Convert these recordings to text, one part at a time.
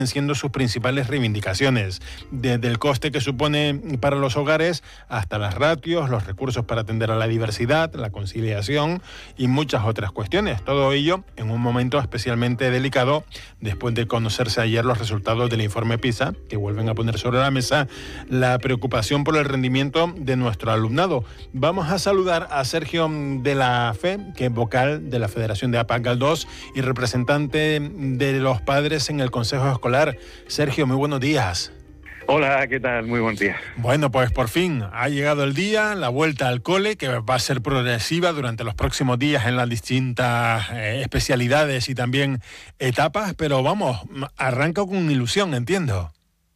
siendo sus principales reivindicaciones, desde el coste que supone para los hogares hasta las ratios, los recursos para atender a la diversidad, la conciliación y muchas otras cuestiones. Todo ello en un momento especialmente delicado después de conocerse ayer los resultados del informe PISA, que vuelven a poner sobre la mesa la preocupación por el rendimiento de nuestro alumnado. Vamos a saludar a Sergio de la Fe, que es vocal de la Federación de APAC Galdós y representante de los padres en el Consejo Escolar. Sergio, muy buenos días. Hola, ¿qué tal? Muy buen día. Bueno, pues por fin ha llegado el día, la vuelta al cole, que va a ser progresiva durante los próximos días en las distintas especialidades y también etapas, pero vamos, arranca con ilusión, entiendo.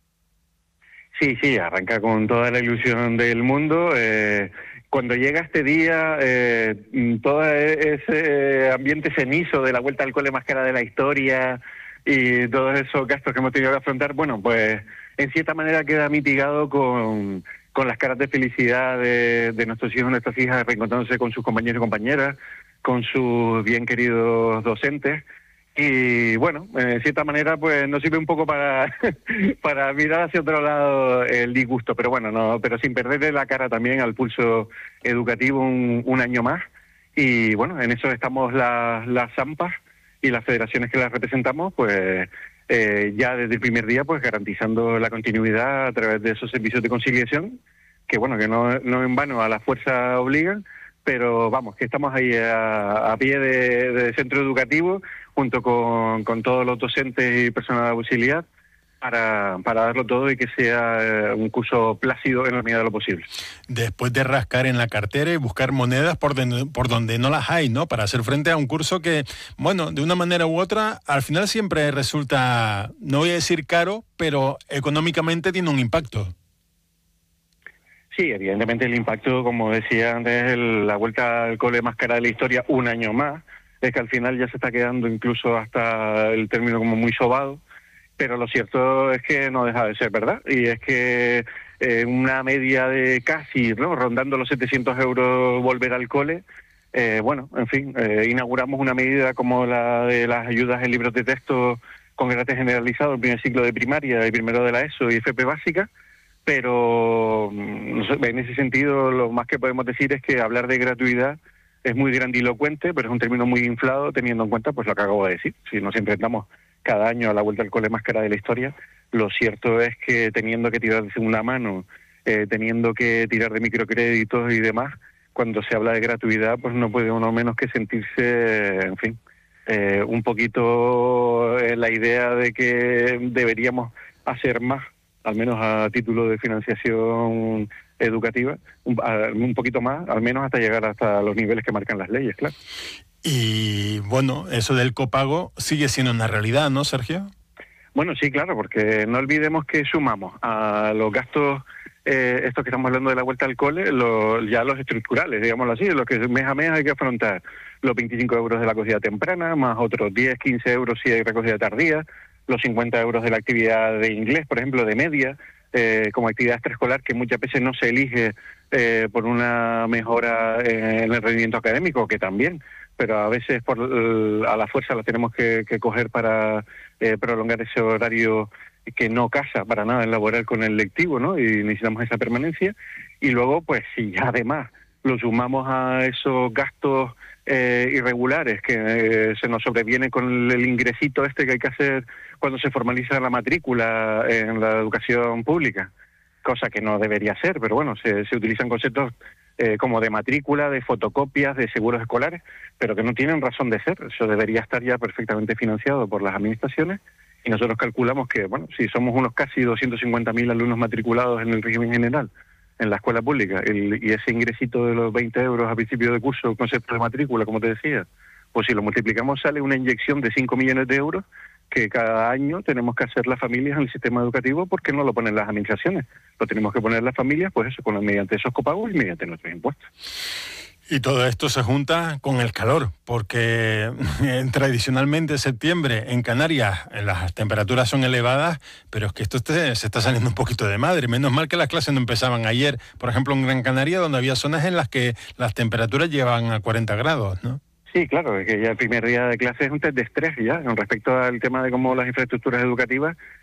Sí, arranca con toda la ilusión del mundo. Cuando llega este día, todo ese ambiente cenizo de la vuelta al cole más cara de la historia y todos esos gastos que hemos tenido que afrontar, bueno, pues en cierta manera queda mitigado con las caras de felicidad de nuestros hijos y nuestras hijas reencontrándose con sus compañeros y compañeras, con sus bien queridos docentes. Y bueno, en cierta manera pues nos sirve un poco para mirar hacia otro lado el disgusto, pero bueno, no, pero sin perderle la cara también al pulso educativo un año más. Y bueno, en eso estamos las AMPAs y las federaciones que las representamos, pues ya desde el primer día pues garantizando la continuidad a través de esos servicios de conciliación, que bueno, que no en vano a la fuerza obligan, pero vamos, que estamos ahí a pie de centro educativo junto con todos los docentes y personal auxiliar para darlo todo y que sea un curso plácido en la medida de lo posible. Después de rascar en la cartera y buscar monedas por donde no las hay, ¿no? Para hacer frente a un curso que, bueno, de una manera u otra, al final siempre resulta, no voy a decir caro, pero económicamente tiene un impacto. Sí, evidentemente el impacto, como decía antes, la vuelta al cole más cara de la historia, un año más, es que al final ya se está quedando incluso hasta el término como muy sobado, pero lo cierto es que no deja de ser verdad, y es que una media de casi, ¿no?, rondando los 700 euros volver al cole, bueno, en fin, inauguramos una medida como la de las ayudas en libros de texto con carácter generalizado, el primer ciclo de primaria y primero de la ESO y FP básica, pero en ese sentido lo más que podemos decir es que hablar de gratuidad es muy grandilocuente, pero es un término muy inflado teniendo en cuenta pues lo que acabo de decir. Si nos enfrentamos cada año a la vuelta al cole más cara de la historia, lo cierto es que teniendo que tirar de segunda mano, teniendo que tirar de microcréditos y demás, cuando se habla de gratuidad, pues no puede uno menos que sentirse, en fin, un poquito la idea de que deberíamos hacer más, al menos a título de financiación educativa, un poquito más, al menos hasta llegar hasta los niveles que marcan las leyes, claro. Y bueno, eso del copago sigue siendo una realidad, ¿no, Sergio? Bueno, sí, claro, porque no olvidemos que sumamos a los gastos, estos que estamos hablando de la vuelta al cole, ya los estructurales, digámoslo así, los que mes a mes hay que afrontar los 25 euros de la recogida temprana, más otros 10, 15 euros si hay recogida tardía, los 50 euros de la actividad de inglés, por ejemplo, de media, como actividad extraescolar, que muchas veces no se elige por una mejora en el rendimiento académico, que también, pero a veces a la fuerza la tenemos que coger para prolongar ese horario que no casa para nada en laboral con el lectivo, ¿no? Y necesitamos esa permanencia. Y luego, pues si ya además lo sumamos a esos gastos irregulares que se nos sobrevienen con el ingresito este que hay que hacer cuando se formaliza la matrícula en la educación pública, cosa que no debería ser, pero bueno, se utilizan conceptos como de matrícula, de fotocopias, de seguros escolares, pero que no tienen razón de ser. Eso debería estar ya perfectamente financiado por las administraciones, y nosotros calculamos que, bueno, si somos unos casi 250.000 alumnos matriculados en el régimen general en la escuela pública, y ese ingresito de los 20 euros a principio de curso, concepto de matrícula, como te decía, pues si lo multiplicamos sale una inyección de 5 millones de euros que cada año tenemos que hacer las familias en el sistema educativo, porque no lo ponen las administraciones, lo tenemos que poner las familias, pues eso, mediante esos copagos y mediante nuestros impuestos. Y todo esto se junta con el calor, porque tradicionalmente en septiembre en Canarias las temperaturas son elevadas, pero es que esto se está saliendo un poquito de madre. Menos mal que las clases no empezaban ayer, por ejemplo en Gran Canaria, donde había zonas en las que las temperaturas llevan a 40 grados, ¿no? Sí, claro, es que ya el primer día de clase es un test de estrés ya, con respecto al tema de cómo las infraestructuras educativas